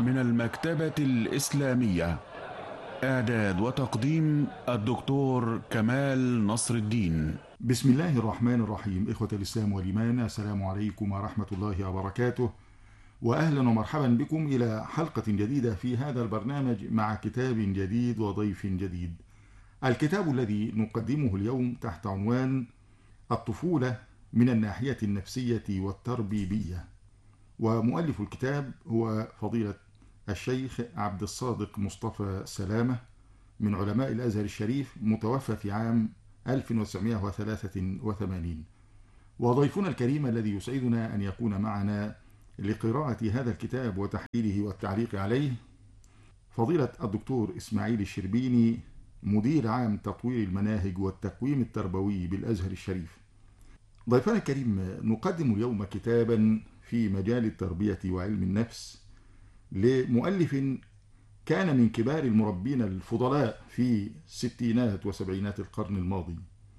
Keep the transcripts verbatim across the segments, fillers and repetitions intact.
من المكتبة الإسلامية. إعداد وتقديم الدكتور كمال نصر الدين. بسم الله الرحمن الرحيم. إخوة الإسلام والإيمان، السلام عليكم ورحمة الله وبركاته، وأهلا ومرحبا بكم إلى حلقة جديدة في هذا البرنامج مع كتاب جديد وضيف جديد. الكتاب الذي نقدمه اليوم تحت عنوان الطفولة من الناحية النفسية والتربيبية، ومؤلف الكتاب هو فضيلة الشيخ عبد الصادق مصطفى سلامة من علماء الأزهر الشريف، متوفى في عام ألف وتسعمائة وثلاثة وثمانين. وضيفنا الكريم الذي يسعدنا أن يكون معنا لقراءة هذا الكتاب وتحليله والتعليق عليه فضيلة الدكتور إسماعيل الشربيني، مدير عام تطوير المناهج والتقويم التربوي بالأزهر الشريف. ضيفنا الكريم، نقدم اليوم كتابا في مجال التربية وعلم النفس لمؤلف كان من كبار المربين الفضلاء في ستينات وسبعينات القرن الماضي.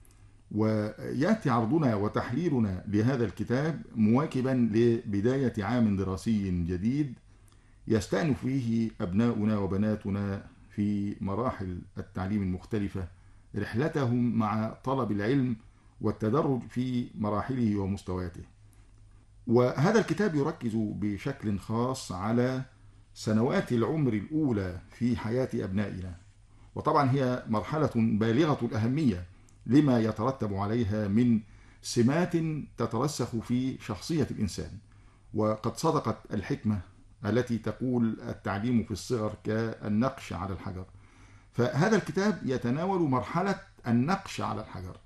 ويأتي عرضنا وتحليلنا لهذا الكتاب مواكبا لبداية عام دراسي جديد يستأنف فيه أبناؤنا وبناتنا في مراحل التعليم المختلفة رحلتهم مع طلب العلم والتدرج في مراحله ومستوياته. وهذا الكتاب يركز بشكل خاص على سنوات العمر الأولى في حياة أبنائنا، وطبعا هي مرحلة بالغة الأهمية لما يترتب عليها من سمات تترسخ في شخصية الإنسان. وقد صدقت الحكمة التي تقول التعليم في الصغر كالنقش على الحجر. فهذا الكتاب يتناول مرحلة النقش على الحجر،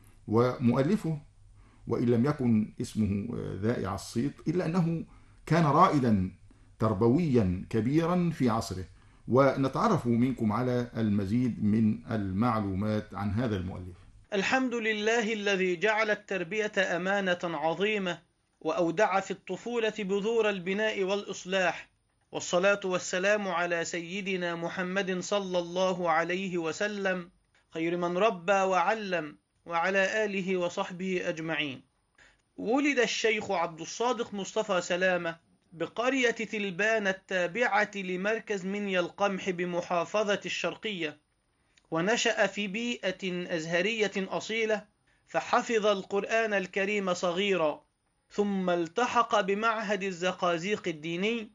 ومؤلفه وإن لم يكن اسمه ذائع الصيت إلا أنه كان رائدا تربويا كبيرا في عصره. ونتعرف منكم على المزيد من المعلومات عن هذا المؤلف. الحمد لله الذي جعل التربية أمانة عظيمة، وأودع في الطفولة بذور البناء والإصلاح، والصلاة والسلام على سيدنا محمد صلى الله عليه وسلم، خير من ربى وعلم، وعلى آله وصحبه أجمعين. ولد الشيخ عبد الصادق مصطفى سلامة بقرية تلبان التابعة لمركز منيا القمح بمحافظة الشرقية، ونشأ في بيئة أزهرية أصيلة، فحفظ القرآن الكريم صغيرا، ثم التحق بمعهد الزقازيق الديني،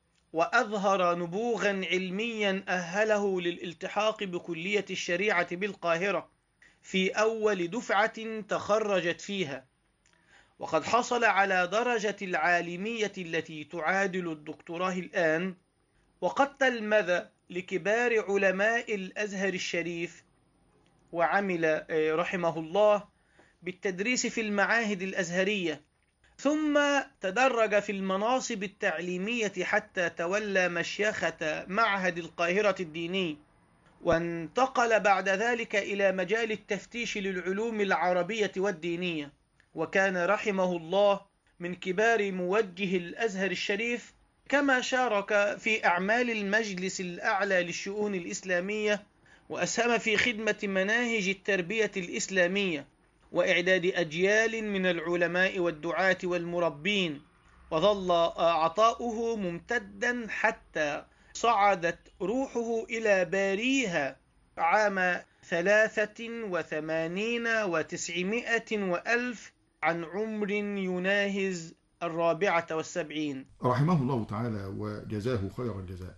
وأظهر نبوغا علميا أهله للالتحاق بكلية الشريعة بالقاهرة في أول دفعة تخرجت فيها، وقد حصل على درجة العالمية التي تعادل الدكتوراه الآن. وقد تلمذ لكبار علماء الأزهر الشريف، وعمل رحمه الله بالتدريس في المعاهد الأزهرية، ثم تدرج في المناصب التعليمية حتى تولى مشيخة معهد القاهرة الديني، وانتقل بعد ذلك إلى مجال التفتيش للعلوم العربية والدينية. وكان رحمه الله من كبار موجه الأزهر الشريف، كما شارك في أعمال المجلس الأعلى للشؤون الإسلامية، وأسهم في خدمة مناهج التربية الإسلامية وإعداد أجيال من العلماء والدعاة والمربين. وظل عطاؤه ممتدا حتى صعدت روحه إلى باريها عام ثلاثة وثمانين وتسعمائة وألف عن عمر يناهز الرابعة والسبعين، رحمه الله تعالى وجزاه خير الجزاء.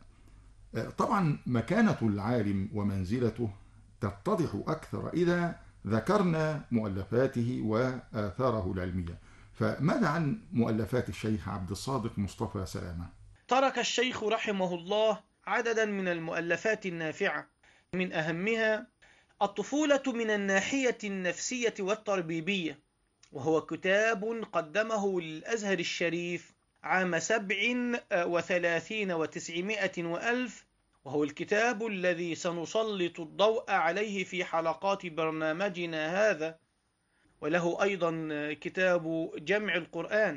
طبعا مكانة العالم ومنزلته تتضح أكثر إذا ذكرنا مؤلفاته وآثاره العلمية. فماذا عن مؤلفات الشيخ عبد الصادق مصطفى سلامة؟ ترك الشيخ رحمه الله عددا من المؤلفات النافعة، من أهمها الطفولة من الناحية النفسية والتربيبية، وهو كتاب قدمه للأزهر الشريف عام سبع وثلاثين وتسعمائة وألف، وهو الكتاب الذي سنسلط الضوء عليه في حلقات برنامجنا هذا. وله أيضا كتاب جمع القرآن،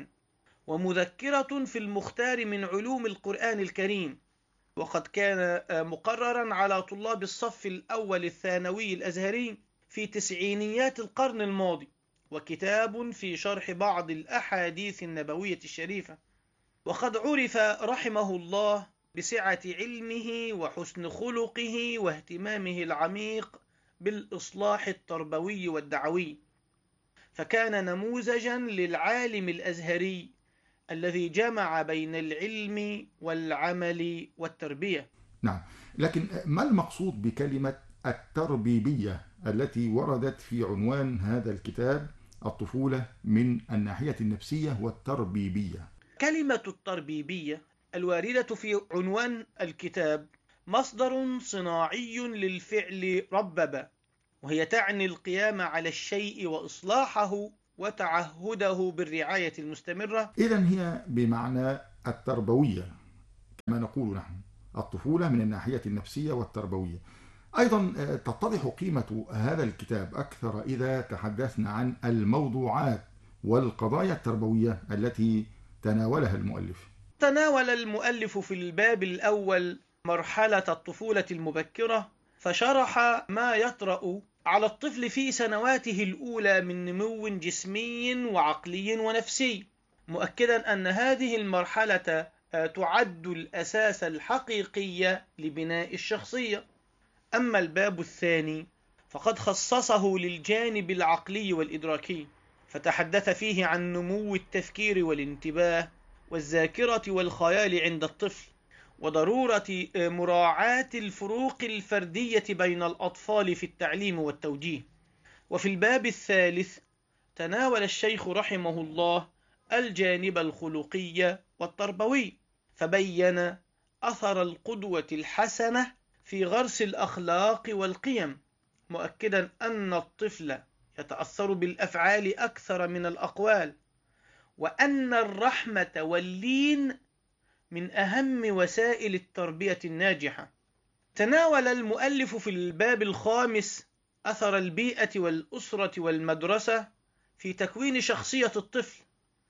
ومذكرة في المختار من علوم القرآن الكريم، وقد كان مقررا على طلاب الصف الأول الثانوي الأزهري في تسعينيات القرن الماضي، وكتاب في شرح بعض الأحاديث النبوية الشريفة. وقد عرف رحمه الله بسعة علمه وحسن خلقه واهتمامه العميق بالإصلاح التربوي والدعوي، فكان نموذجا للعالم الأزهري الذي جمع بين العلم والعمل والتربية. نعم، لكن ما المقصود بكلمة التربيبية التي وردت في عنوان هذا الكتاب، الطفولة من الناحية النفسية والتربيبية؟ كلمة التربيبية الواردة في عنوان الكتاب مصدر صناعي للفعل ربب، وهي تعني القيام على الشيء وإصلاحه وتعهده بالرعاية المستمرة. إذن هي بمعنى التربوية كما نقول نحن، الطفولة من الناحية النفسية والتربوية. أيضا تتضح قيمة هذا الكتاب أكثر إذا تحدثنا عن الموضوعات والقضايا التربوية التي تناولها المؤلف. تناول المؤلف في الباب الأول مرحلة الطفولة المبكرة، فشرح ما يطرأ على الطفل في سنواته الأولى من نمو جسمي وعقلي ونفسي، مؤكدا أن هذه المرحلة تعد الأساس الحقيقي لبناء الشخصية. أما الباب الثاني فقد خصصه للجانب العقلي والإدراكي، فتحدث فيه عن نمو التفكير والانتباه والذاكرة والخيال عند الطفل، وضرورة مراعاة الفروق الفردية بين الأطفال في التعليم والتوجيه. وفي الباب الثالث تناول الشيخ رحمه الله الجانب الخلقي والتربوي، فبين أثر القدوة الحسنة في غرس الأخلاق والقيم، مؤكدا أن الطفل يتأثر بالأفعال أكثر من الأقوال، وأن الرحمة واللين من أهم وسائل التربية الناجحة. تناول المؤلف في الباب الخامس أثر البيئة والأسرة والمدرسة في تكوين شخصية الطفل،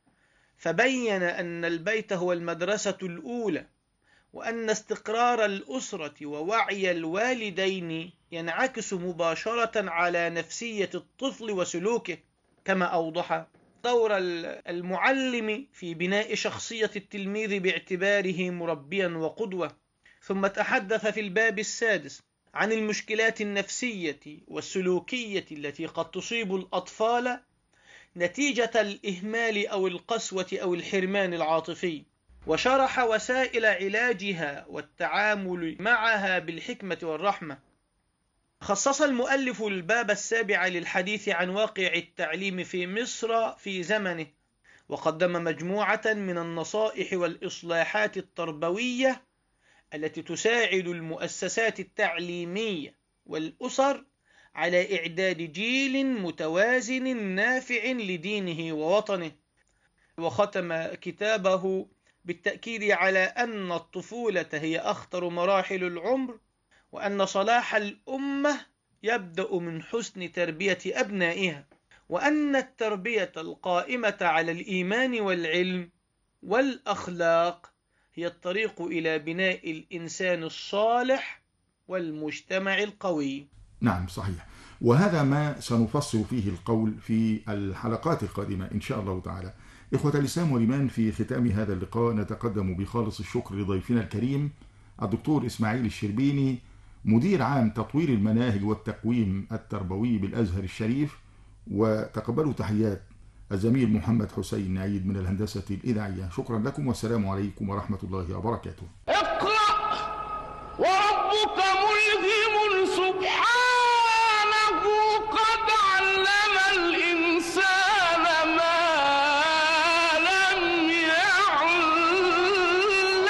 فبين أن البيت هو المدرسة الأولى، وأن استقرار الأسرة ووعي الوالدين ينعكس مباشرة على نفسية الطفل وسلوكه، كما أوضح دور المعلم في بناء شخصية التلميذ باعتباره مربيا وقدوة. ثم تحدث في الباب السادس عن المشكلات النفسية والسلوكية التي قد تصيب الأطفال نتيجة الإهمال أو القسوة أو الحرمان العاطفي، وشرح وسائل علاجها والتعامل معها بالحكمة والرحمة. خصص المؤلف الباب السابع للحديث عن واقع التعليم في مصر في زمنه، وقدم مجموعة من النصائح والإصلاحات التربوية التي تساعد المؤسسات التعليمية والأسر على إعداد جيل متوازن نافع لدينه ووطنه. وختم كتابه بالتأكيد على أن الطفولة هي أخطر مراحل العمر، وأن صلاح الأمة يبدأ من حسن تربية أبنائها، وأن التربية القائمة على الإيمان والعلم والأخلاق هي الطريق إلى بناء الإنسان الصالح والمجتمع القوي. نعم صحيح، وهذا ما سنفصل فيه القول في الحلقات القادمة إن شاء الله تعالى. إخوة الإسلام والإيمان، في ختام هذا اللقاء نتقدم بخالص الشكر لضيفنا الكريم الدكتور إسماعيل الشربيني، مدير عام تطوير المناهج والتقويم التربوي بالأزهر الشريف، وتقبلوا تحيات الزميل محمد حسين عيد من الهندسة الإذاعية. شكرا لكم والسلام عليكم ورحمة الله وبركاته. اقرأ وربك ملهم سبحانه قد علم الإنسان ما لم يعلم.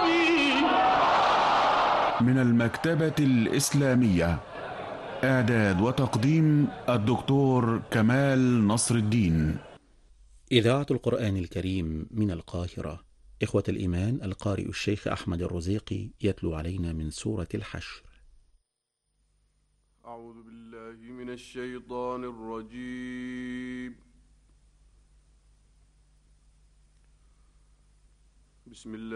من المكتبة الإسلامية، إعداد وتقديم الدكتور كمال نصر الدين. إذاعة القرآن الكريم من القاهرة. إخوة الإيمان، القارئ الشيخ أحمد الرزيقي يتلو علينا من سورة الحشر. أعوذ بالله من الشيطان الرجيم. بسم الله